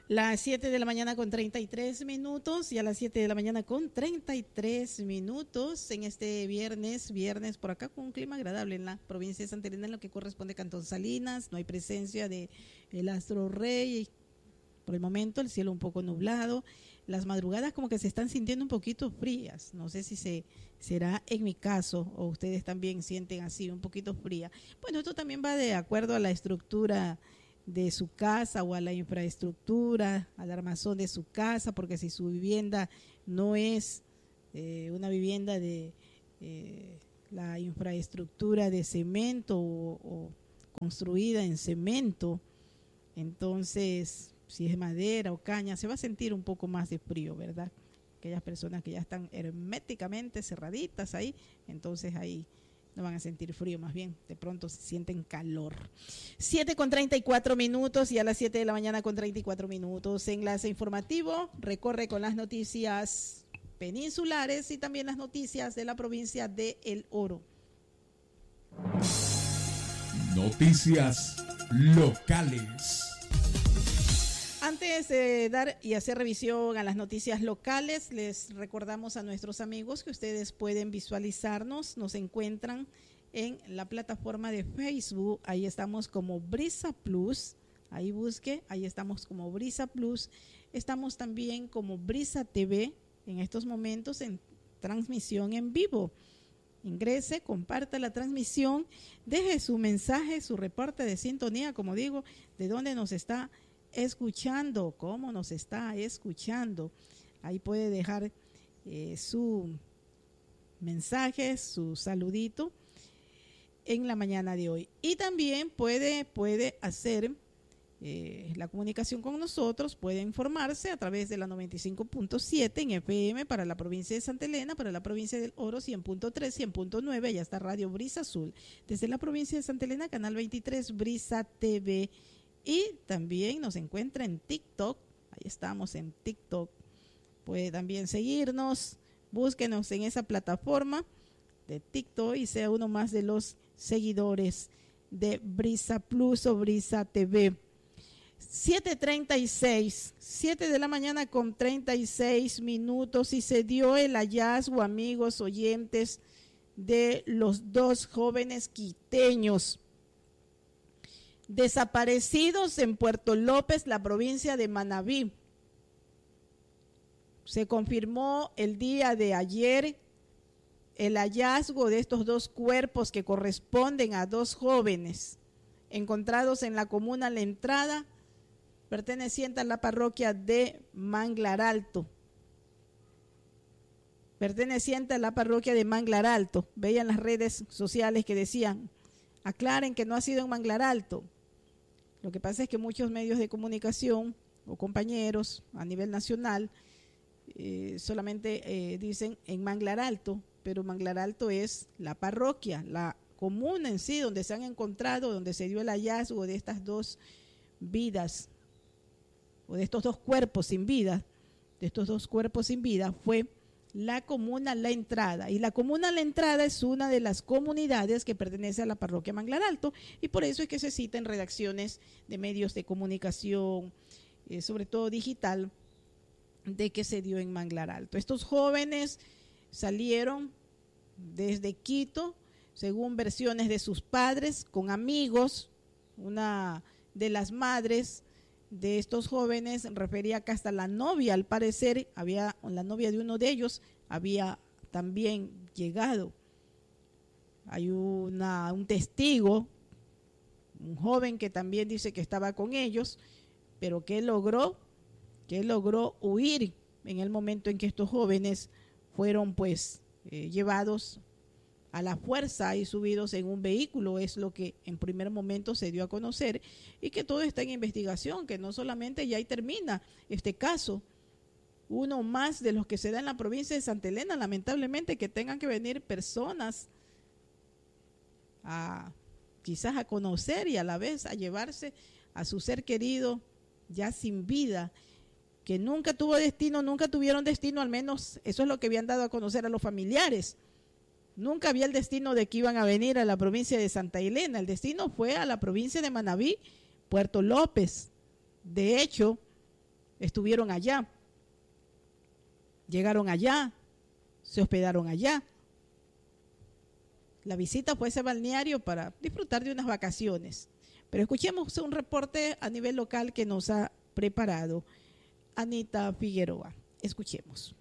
Las 7 de la mañana con 33 minutos y a las 7 de la mañana con 33 minutos en este viernes por acá con un clima agradable en la provincia de Santa Elena, en lo que corresponde a Cantón Salinas. No hay presencia de el astro rey. Por el momento el cielo un poco nublado. Las madrugadas como que se están sintiendo un poquito frías. No sé si será en mi caso o ustedes también sienten así un poquito fría. Bueno, esto también va de acuerdo a la estructura de su casa o a la infraestructura, al armazón de su casa, porque si su vivienda no es una vivienda de la infraestructura de cemento o construida en cemento, entonces si es madera o caña, se va a sentir un poco más de frío, ¿verdad? Aquellas personas que ya están herméticamente cerraditas ahí, entonces ahí no van a sentir frío, más bien de pronto se sienten calor. 7 con 34 minutos y a las 7 de la mañana con 34 minutos. Enlace informativo recorre con las noticias peninsulares y también las noticias de la provincia de El Oro. Noticias locales. Antes de dar y hacer revisión a las noticias locales, les recordamos a nuestros amigos que ustedes pueden visualizarnos, nos encuentran en la plataforma de Facebook, ahí estamos como Brisa Plus, ahí busque, ahí estamos como Brisa Plus, estamos también como Brisa TV, en estos momentos en transmisión en vivo. Ingrese, comparta la transmisión, deje su mensaje, su reporte de sintonía, como digo, de dónde nos está escuchando, cómo nos está escuchando. Ahí puede dejar su mensaje, su saludito en la mañana de hoy. Y también puede hacer la comunicación con nosotros, puede informarse a través de la 95.7 en FM para la provincia de Santa Elena, para la provincia del Oro 100.3, 100.9, allá está Radio Brisa Azul. Desde la provincia de Santa Elena, Canal 23, Brisa TV. Y también nos encuentra en TikTok, ahí estamos en TikTok, puede también seguirnos, búsquenos en esa plataforma de TikTok y sea uno más de los seguidores de Brisa Plus o Brisa TV. 7:36, 7 de la mañana con 36 minutos y se dio el hallazgo, amigos oyentes, de los dos jóvenes quiteños desaparecidos en Puerto López, la provincia de Manabí. Se confirmó el día de ayer el hallazgo de estos dos cuerpos que corresponden a dos jóvenes encontrados en la comuna La Entrada, perteneciente a la parroquia de Manglar Alto. Perteneciente a la parroquia de Manglar Alto. Veían las redes sociales que decían, aclaren que no ha sido en Manglar Alto. Lo que pasa es que muchos medios de comunicación o compañeros a nivel nacional solamente dicen en Manglar Alto, pero Manglar Alto es la parroquia, la comuna en sí, donde se han encontrado, donde se dio el hallazgo de estas dos vidas, o de estos dos cuerpos sin vida, fue la comuna La Entrada. Y la comuna La Entrada es una de las comunidades que pertenece a la parroquia Manglar Alto y por eso es que se cita en redacciones de medios de comunicación, sobre todo digital, de que se dio en Manglar Alto. Estos jóvenes salieron desde Quito, según versiones de sus padres, con amigos. Una de las madres de estos jóvenes refería que hasta la novia, al parecer, la novia de uno de ellos había también llegado. Hay un testigo, un joven que también dice que estaba con ellos, pero que logró huir en el momento en que estos jóvenes fueron llevados a la fuerza y subidos en un vehículo. Es lo que en primer momento se dio a conocer y que todo está en investigación, que no solamente ya ahí termina este caso, uno más de los que se da en la provincia de Santa Elena, lamentablemente, que tengan que venir personas quizás a conocer y a la vez a llevarse a su ser querido ya sin vida, que nunca tuvieron destino, al menos eso es lo que habían dado a conocer a los familiares. Nunca había el destino de que iban a venir a la provincia de Santa Elena. El destino fue a la provincia de Manabí, Puerto López. De hecho, estuvieron allá, llegaron allá, se hospedaron allá. La visita fue a ese balneario para disfrutar de unas vacaciones. Pero escuchemos un reporte a nivel local que nos ha preparado Anita Figueroa. Escuchemos.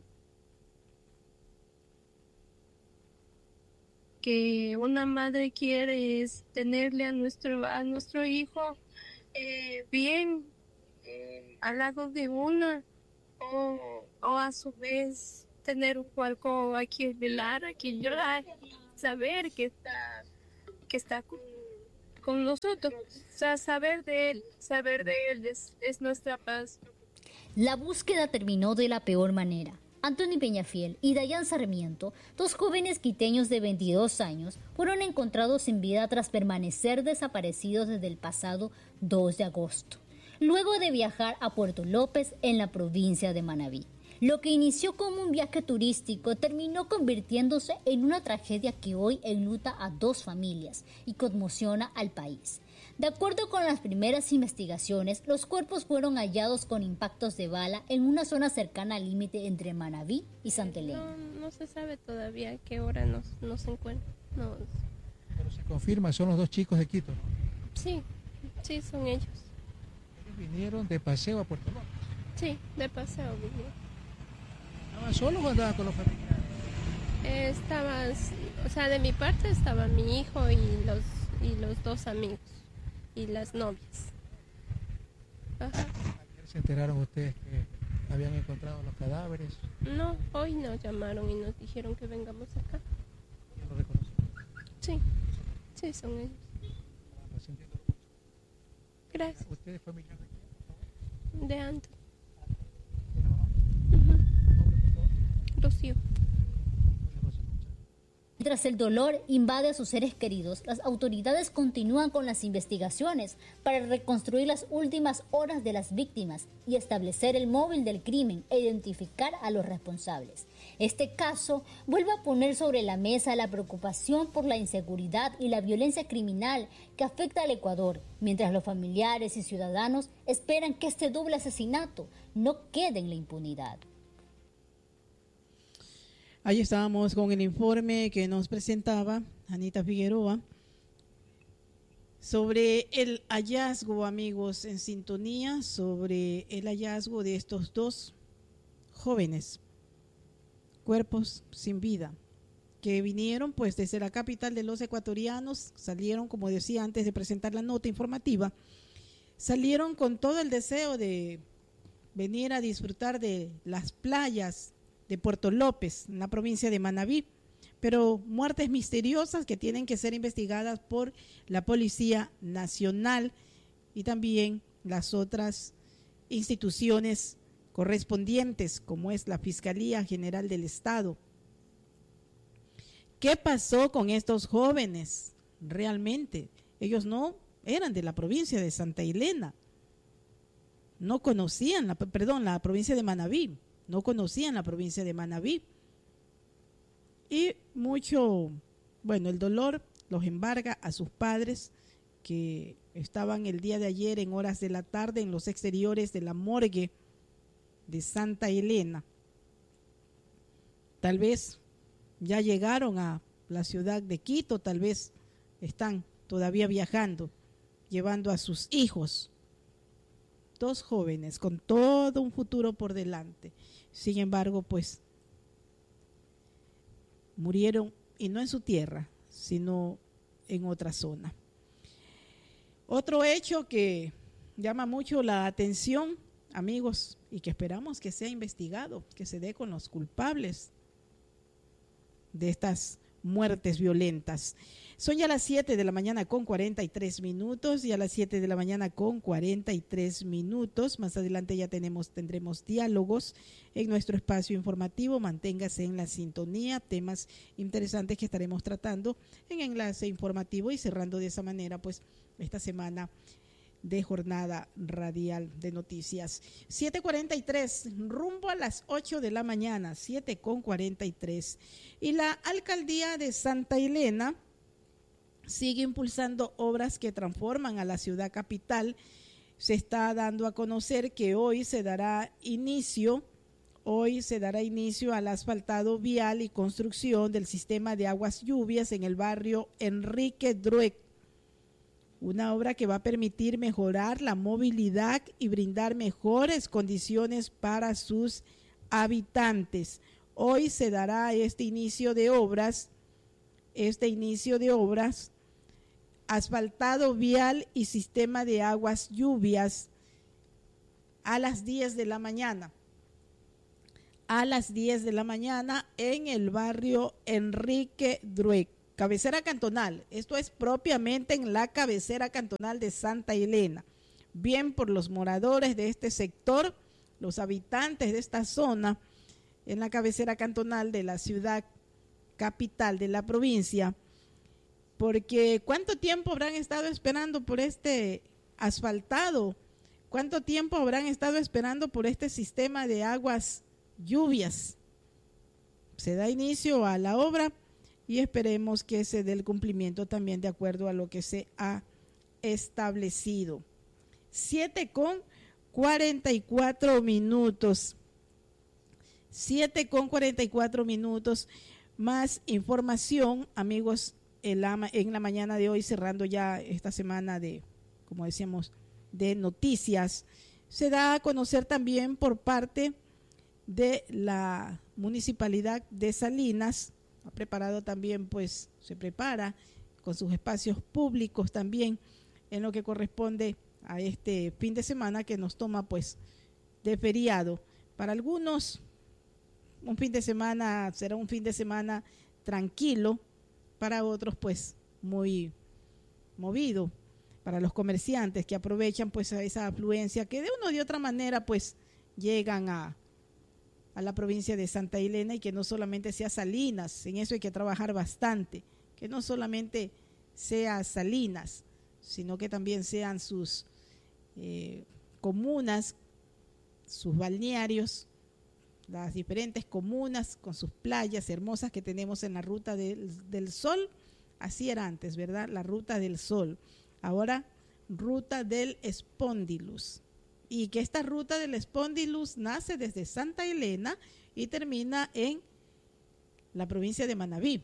Que una madre quiere es tenerle a nuestro hijo bien al lado de una, o a su vez tener un cualco a quien velar, a quien llorar, saber que está con nosotros, o sea, saber de él es nuestra paz. La búsqueda terminó de la peor manera. Anthony Peñafiel y Dayan Sarmiento, dos jóvenes quiteños de 22 años, fueron encontrados sin vida tras permanecer desaparecidos desde el pasado 2 de agosto, luego de viajar a Puerto López en la provincia de Manabí. Lo que inició como un viaje turístico terminó convirtiéndose en una tragedia que hoy enluta a dos familias y conmociona al país. De acuerdo con las primeras investigaciones, los cuerpos fueron hallados con impactos de bala en una zona cercana al límite entre Manabí y Santa Elena. No se sabe todavía a qué hora nos encuentran. No. Pero se confirma, son los dos chicos de Quito. Sí, son ellos. Ellos vinieron de paseo a Puerto López. Sí, de paseo vinieron. ¿Estaban solos o andaban con los familiares? O sea, de mi parte estaba mi hijo y los dos amigos y las novias. Ajá. ¿Ayer se enteraron ustedes que habían encontrado los cadáveres? No, hoy nos llamaron y nos dijeron que vengamos acá. ¿Ya lo reconocen? Sí, son ellos. Gracias. ¿Usted es familiar de quién? De Anthony. ¿De la mamá? Rocío. Mientras el dolor invade a sus seres queridos, las autoridades continúan con las investigaciones para reconstruir las últimas horas de las víctimas y establecer el móvil del crimen e identificar a los responsables. Este caso vuelve a poner sobre la mesa la preocupación por la inseguridad y la violencia criminal que afecta al Ecuador, mientras los familiares y ciudadanos esperan que este doble asesinato no quede en la impunidad. Ahí estábamos con el informe que nos presentaba Anita Figueroa sobre el hallazgo, amigos, en sintonía, sobre el hallazgo de estos dos jóvenes, cuerpos sin vida, que vinieron pues desde la capital de los ecuatorianos, salieron, como decía antes de presentar la nota informativa, salieron con todo el deseo de venir a disfrutar de las playas de Puerto López, en la provincia de Manabí, pero muertes misteriosas que tienen que ser investigadas por la Policía Nacional y también las otras instituciones correspondientes, como es la Fiscalía General del Estado. ¿Qué pasó con estos jóvenes? Realmente, ellos no eran de la provincia de Santa Elena, no conocían, la provincia de Manabí, no conocían la provincia de Manabí. Y el dolor los embarga a sus padres, que estaban el día de ayer en horas de la tarde en los exteriores de la morgue de Santa Elena. Tal vez ya llegaron a la ciudad de Quito, tal vez están todavía viajando, llevando a sus hijos. Dos jóvenes con todo un futuro por delante. Sin embargo, pues murieron, y no en su tierra, sino en otra zona. Otro hecho que llama mucho la atención, amigos, y que esperamos que sea investigado, que se dé con los culpables de estas muertes violentas. Son ya las 7 de la mañana con 43 minutos, y a las 7 de la mañana con 43 minutos, más adelante ya tendremos diálogos en nuestro espacio informativo. Manténgase en la sintonía, temas interesantes que estaremos tratando en Enlace Informativo, y cerrando de esa manera pues esta semana de jornada radial de noticias. 7:43, rumbo a las 8 de la mañana, 7:43. Y la alcaldía de Santa Elena sigue impulsando obras que transforman a la ciudad capital se está dando a conocer que hoy se dará inicio al asfaltado vial y construcción del sistema de aguas lluvias en el barrio Enrique Druek, una obra que va a permitir mejorar la movilidad y brindar mejores condiciones para sus habitantes. Hoy se dará este inicio de obras, asfaltado vial y sistema de aguas lluvias a las 10 de la mañana. A las 10 de la mañana en el barrio Enrique Druek, cabecera cantonal. Esto es propiamente en la cabecera cantonal de Santa Elena. Bien por los moradores de este sector, los habitantes de esta zona, en la cabecera cantonal de la ciudad capital de la provincia, porque ¿cuánto tiempo habrán estado esperando por este asfaltado? ¿Cuánto tiempo habrán estado esperando por este sistema de aguas lluvias? Se da inicio a la obra y esperemos que se dé el cumplimiento también de acuerdo a lo que se ha establecido. 7:44 minutos. 7:44 minutos. Más información, amigos, en la mañana de hoy, cerrando ya esta semana de, como decíamos, de noticias. Se da a conocer también por parte de la Municipalidad de Salinas, ha preparado también, pues se prepara con sus espacios públicos también en lo que corresponde a este fin de semana que nos toma pues de feriado. Para algunos será un fin de semana tranquilo, para otros pues muy movido, para los comerciantes que aprovechan pues a esa afluencia que de una o de otra manera pues llegan a la provincia de Santa Elena, y que no solamente sea Salinas, en eso hay que trabajar bastante, que no solamente sea Salinas, sino que también sean sus comunas, sus balnearios, las diferentes comunas con sus playas hermosas que tenemos en la Ruta del Sol. Así era antes, ¿verdad? La Ruta del Sol. Ahora, Ruta del Espóndilus. Y que esta Ruta del Espóndilus nace desde Santa Elena y termina en la provincia de Manabí.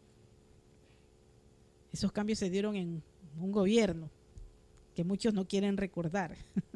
Esos cambios se dieron en un gobierno que muchos no quieren recordar.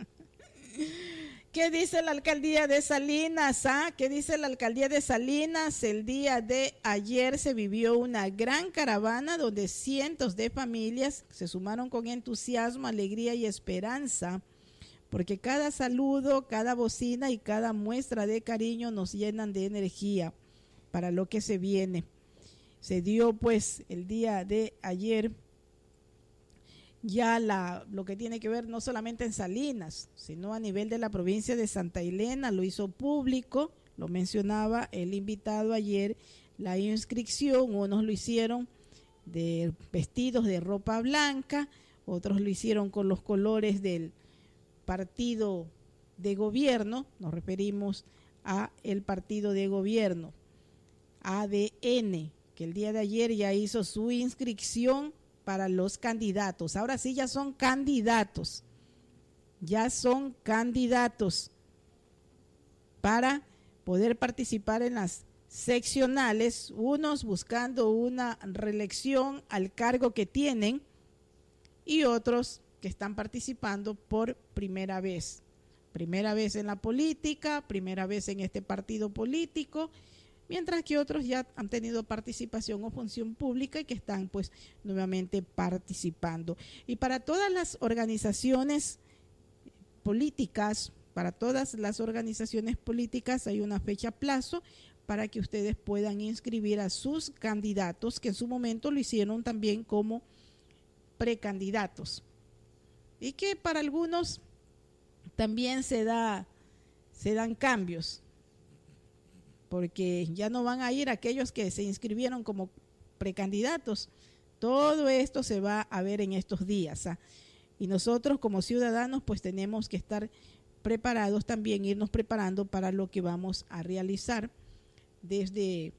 ¿Qué dice la alcaldía de Salinas? ¿Qué dice la alcaldía de Salinas? El día de ayer se vivió una gran caravana donde cientos de familias se sumaron con entusiasmo, alegría y esperanza, porque cada saludo, cada bocina y cada muestra de cariño nos llenan de energía para lo que se viene. Se dio pues el día de ayer ya lo que tiene que ver no solamente en Salinas, sino a nivel de la provincia de Santa Elena, lo hizo público, lo mencionaba el invitado ayer, la inscripción, unos lo hicieron de vestidos de ropa blanca, otros lo hicieron con los colores del partido de gobierno, nos referimos a el partido de gobierno, ADN, que el día de ayer ya hizo su inscripción para los candidatos. Ahora sí ya son candidatos para poder participar en las seccionales, unos buscando una reelección al cargo que tienen y otros que están participando por primera vez en la política, primera vez en este partido político, mientras que otros ya han tenido participación o función pública y que están pues nuevamente participando. Y para todas las organizaciones políticas, hay una fecha plazo para que ustedes puedan inscribir a sus candidatos, que en su momento lo hicieron también como precandidatos. Y que para algunos también se dan cambios, porque ya no van a ir aquellos que se inscribieron como precandidatos. Todo esto se va a ver en estos días. Y nosotros como ciudadanos pues tenemos que estar preparados también, irnos preparando para lo que vamos a realizar desde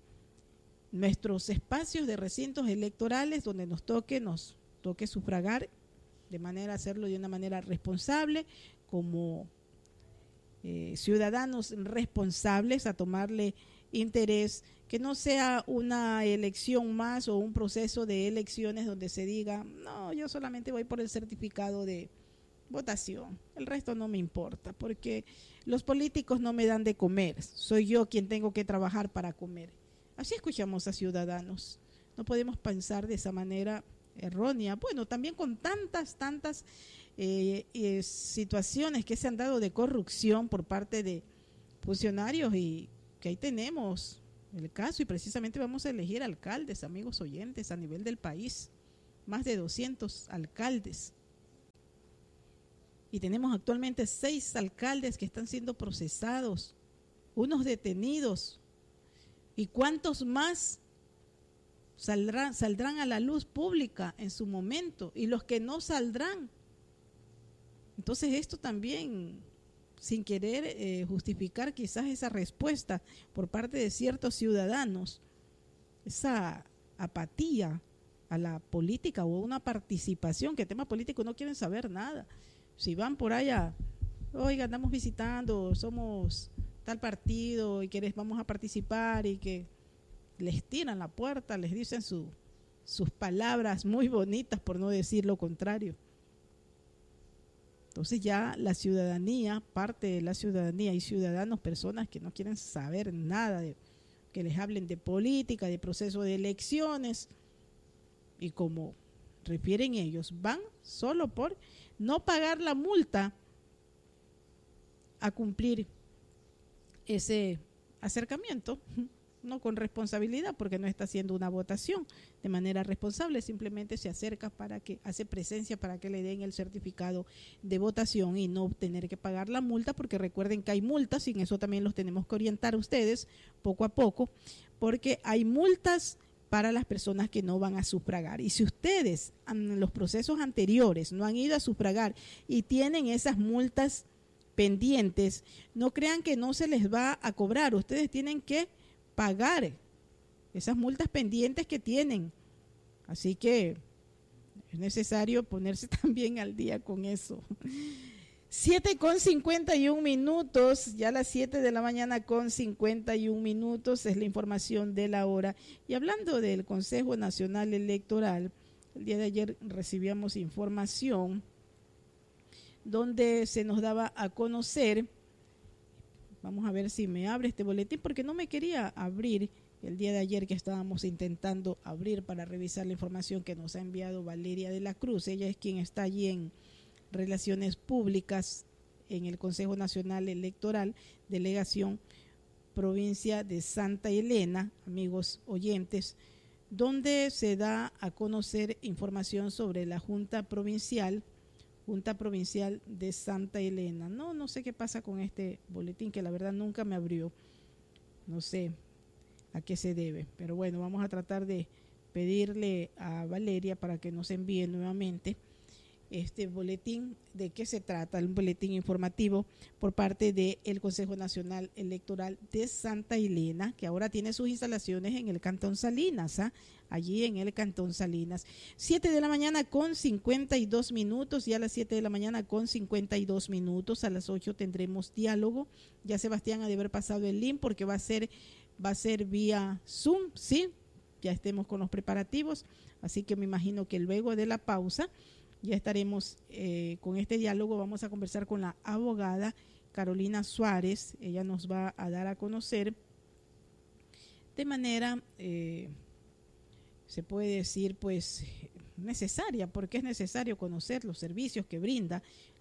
nuestros espacios de recintos electorales donde nos toque sufragar hacerlo de una manera responsable, como ciudadanos responsables, a tomarle interés, que no sea una elección más o un proceso de elecciones donde se diga, no, yo solamente voy por el certificado de votación, el resto no me importa, porque los políticos no me dan de comer, soy yo quien tengo que trabajar para comer. Así escuchamos a ciudadanos. No podemos pensar de esa manera errónea. Bueno, también con tantas situaciones que se han dado de corrupción por parte de funcionarios, y que ahí tenemos el caso, y precisamente vamos a elegir alcaldes, amigos oyentes, a nivel del país, más de 200 alcaldes. Y tenemos actualmente 6 alcaldes que están siendo procesados, unos detenidos. ¿Y cuántos más saldrán a la luz pública en su momento? Y los que no saldrán. Entonces esto también, sin querer justificar quizás esa respuesta por parte de ciertos ciudadanos, esa apatía a la política o una participación, que tema político no quieren saber nada. Si van por allá, oiga, andamos visitando, somos tal partido y vamos a participar, y que les tiran la puerta, les dicen sus palabras muy bonitas, por no decir lo contrario. Entonces ya la ciudadanía, parte de la ciudadanía y ciudadanos, personas que no quieren saber nada, que les hablen de política, de proceso de elecciones, y como refieren ellos, van solo por no pagar la multa a cumplir ese acercamiento, no con responsabilidad, porque no está haciendo una votación de manera responsable, simplemente se acerca hace presencia para que le den el certificado de votación y no tener que pagar la multa, porque recuerden que hay multas, y en eso también los tenemos que orientar a ustedes poco a poco, porque hay multas para las personas que no van a sufragar. Y si ustedes en los procesos anteriores no han ido a sufragar y tienen esas multas pendientes, no crean que no se les va a cobrar. Ustedes tienen que pagar esas multas pendientes que tienen. Así que es necesario ponerse también al día con eso. 7:51, ya las 7 de la mañana con 51 minutos es la información de la hora. Y hablando del Consejo Nacional Electoral, el día de ayer recibíamos información donde se nos daba a conocer, vamos a ver si me abre este boletín, porque no me quería abrir el día de ayer, que estábamos intentando abrir para revisar la información que nos ha enviado Valeria de la Cruz. Ella es quien está allí en Relaciones Públicas en el Consejo Nacional Electoral, delegación provincia de Santa Elena, amigos oyentes, donde se da a conocer información sobre la Junta Provincial de Santa Elena. No sé qué pasa con este boletín, que la verdad nunca me abrió, no sé a qué se debe, pero bueno, vamos a tratar de pedirle a Valeria para que nos envíe nuevamente este boletín. ¿De qué se trata? Un boletín informativo por parte del Consejo Nacional Electoral de Santa Elena, que ahora tiene sus instalaciones en el Cantón Salinas, allí en el Cantón Salinas. 7 de la mañana con 52 minutos, ya a las 7 de la mañana con 52 minutos, a las 8 tendremos diálogo. Ya Sebastián ha de haber pasado el link, porque va a ser vía Zoom, ¿sí? Ya estemos con los preparativos, así que me imagino que luego de la pausa ya estaremos con este diálogo. Vamos a conversar con la abogada Carolina Suárez. Ella nos va a dar a conocer de manera, se puede decir, pues necesaria, porque es necesario conocer los servicios que brinda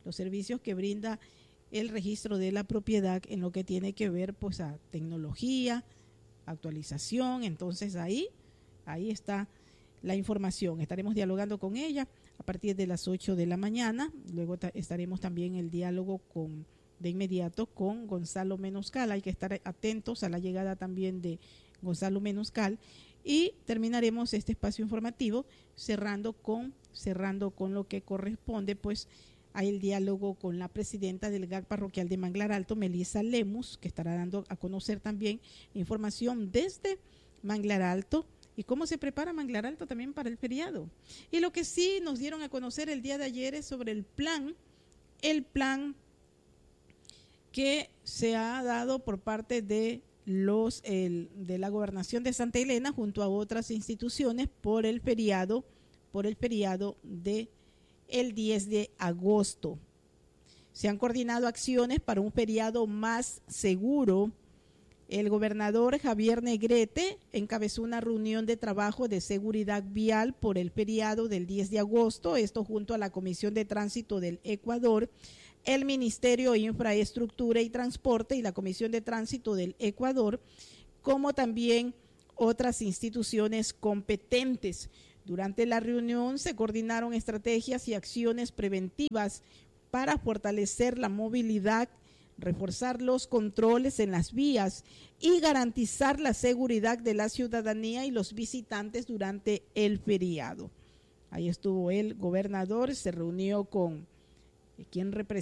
el registro de la propiedad en lo que tiene que ver pues a tecnología, actualización. Entonces ahí está la información. Estaremos dialogando con ella a partir de las 8 de la mañana. Luego estaremos también en el diálogo de inmediato con Gonzalo Menoscal. Hay que estar atentos a la llegada también de Gonzalo Menoscal. Y terminaremos este espacio informativo cerrando con lo que corresponde pues a el diálogo con la presidenta del GAC parroquial de Manglar Alto, Melissa Lemus, que estará dando a conocer también información desde Manglar Alto y cómo se prepara Manglar Alto también para el feriado. Y lo que sí nos dieron a conocer el día de ayer es sobre el plan que se ha dado por parte de de la Gobernación de Santa Elena junto a otras instituciones por el feriado de el 10 de agosto. Se han coordinado acciones para un feriado más seguro. El gobernador Javier Negrete encabezó una reunión de trabajo de seguridad vial por el feriado del 10 de agosto, esto junto a la Comisión de Tránsito del Ecuador, el Ministerio de Infraestructura y Transporte y la Comisión de Tránsito del Ecuador, como también otras instituciones competentes. Durante la reunión se coordinaron estrategias y acciones preventivas para fortalecer la movilidad, reforzar los controles en las vías y garantizar la seguridad de la ciudadanía y los visitantes durante el feriado. Ahí estuvo el gobernador, se reunió con quien representa